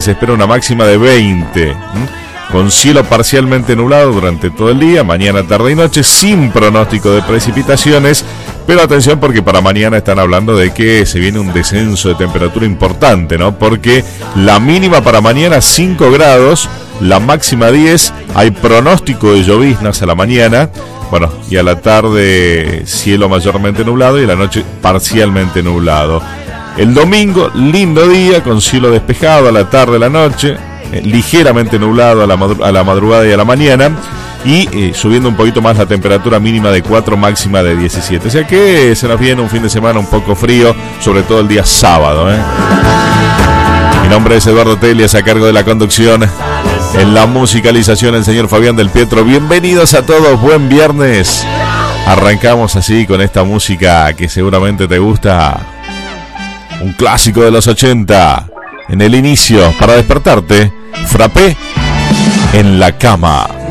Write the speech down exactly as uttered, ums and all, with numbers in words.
se espera una máxima de veinte, ¿m? Con cielo parcialmente nublado durante todo el día, mañana, tarde y noche, sin pronóstico de precipitaciones. Pero atención, porque para mañana están hablando de que se viene un descenso de temperatura importante, ¿no? Porque la mínima para mañana cinco grados, la máxima diez, hay pronóstico de lloviznas a la mañana, bueno, y a la tarde cielo mayormente nublado y a la noche parcialmente nublado. El domingo, lindo día con cielo despejado a la tarde, a la noche, eh, ligeramente nublado a la, madru- a la madrugada y a la mañana, y eh, subiendo un poquito más la temperatura mínima de cuatro, máxima de diecisiete. O sea que se nos viene un fin de semana un poco frío, sobre todo el día sábado, ¿eh? Mi nombre es Eduardo Telias, a cargo de la conducción. En la musicalización, el señor Fabián del Pietro. Bienvenidos a todos, buen viernes. Arrancamos así con esta música que seguramente te gusta. Un clásico de los ochenta. En el inicio, para despertarte, Frappé en la cama.